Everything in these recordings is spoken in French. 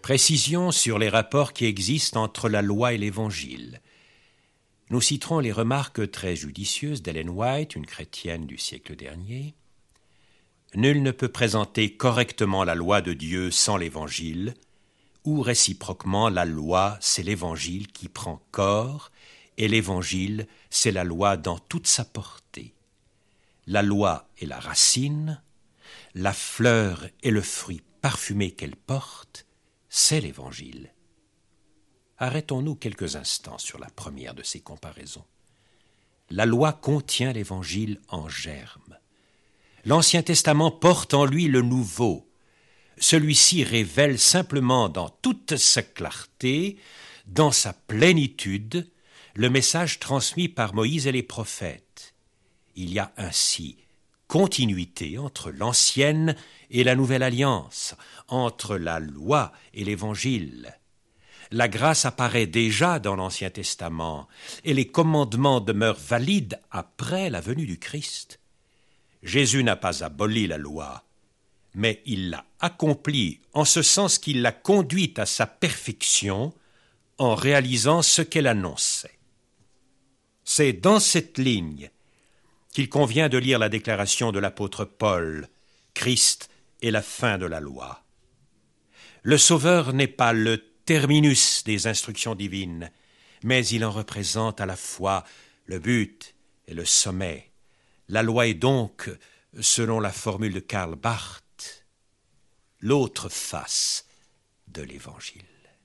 Précision sur les rapports qui existent entre la loi et l'Évangile. Nous citerons les remarques très judicieuses d'Ellen White, une chrétienne du siècle dernier. Nul ne peut présenter correctement la loi de Dieu sans l'Évangile, ou réciproquement, la loi, c'est l'Évangile qui prend corps, et l'Évangile, c'est la loi dans toute sa portée. La loi est la racine, la fleur et le fruit parfumé qu'elle porte, c'est l'Évangile. Arrêtons-nous quelques instants sur la première de ces comparaisons. La loi contient l'Évangile en germe. L'Ancien Testament porte en lui le Nouveau. Celui-ci révèle simplement dans toute sa clarté, dans sa plénitude, le message transmis par Moïse et les prophètes. Il y a ainsi continuité entre l'ancienne et la nouvelle alliance, entre la loi et l'Évangile. La grâce apparaît déjà dans l'Ancien Testament et les commandements demeurent valides après la venue du Christ. Jésus n'a pas aboli la loi, mais il l'a accomplie en ce sens qu'il l'a conduite à sa perfection en réalisant ce qu'elle annonçait. C'est dans cette ligne qu'il convient de lire la déclaration de l'apôtre Paul, Christ est la fin de la loi. Le Sauveur n'est pas le terminus des instructions divines, mais il en représente à la fois le but et le sommet. La loi est donc, selon la formule de Karl Barth, l'autre face de l'Évangile.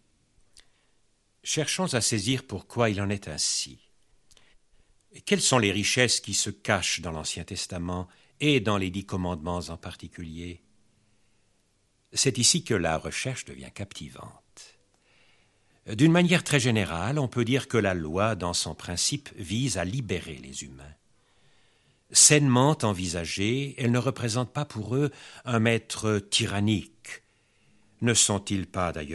Cherchons à saisir pourquoi il en est ainsi. Quelles sont les richesses qui se cachent dans l'Ancien Testament et dans les 10 commandements en particulier? C'est ici que la recherche devient captivante. D'une manière très générale, on peut dire que la loi, dans son principe, vise à libérer les humains. Sainement envisagée, elle ne représente pas pour eux un maître tyrannique. Ne sont-ils pas d'ailleurs